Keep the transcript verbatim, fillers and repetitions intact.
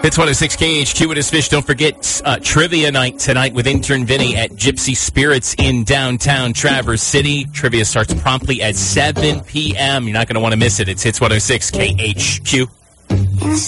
It's one oh six K H Q with his fish. Don't forget uh, trivia night tonight with intern Vinny at Gypsy Spirits in downtown Traverse City. Trivia starts promptly at seven p.m. You're not going to want to miss it. It's Hits one oh six K H Q.